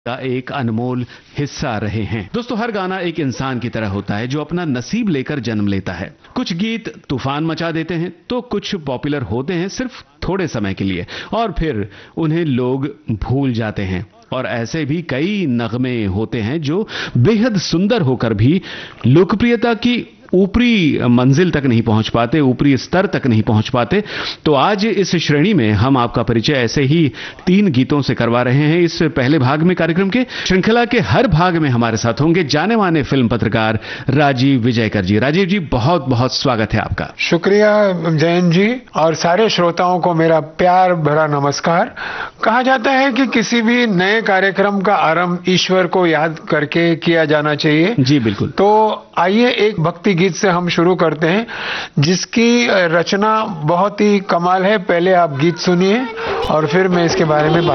का एक अनमोल हिस्सा रहे हैं। दोस्तों, हर गाना एक इंसान की तरह होता है जो अपना नसीब लेकर जन्म लेता है। कुछ गीत तूफान मचा देते हैं तो कुछ पॉपुलर होते हैं सिर्फ थोड़े समय के लिए और फिर उन्हें लोग भूल जाते हैं। और ऐसे भी कई नगमे होते हैं जो बेहद सुंदर होकर भी लोकप्रियता की ऊपरी मंजिल तक नहीं पहुंच पाते, ऊपरी स्तर तक नहीं पहुंच पाते। तो आज इस श्रेणी में हम आपका परिचय ऐसे ही 3 गीतों से करवा रहे हैं। इस पहले भाग में कार्यक्रम के श्रृंखला के हर भाग में हमारे साथ होंगे जाने माने फिल्म पत्रकार राजीव विजयकर जी। राजीव जी, बहुत बहुत स्वागत है आपका। शुक्रिया जयंत जी, और सारे श्रोताओं को मेरा प्यार भरा नमस्कार। कहा जाता है कि किसी भी नए कार्यक्रम का आरंभ ईश्वर को याद करके किया जाना चाहिए। जी बिल्कुल। तो आइए एक भक्ति गीत से हम शुरू करते हैं जिसकी रचना बहुत ही कमाल है। पहले आप गीत सुनिए और फिर मैं इसके बारे में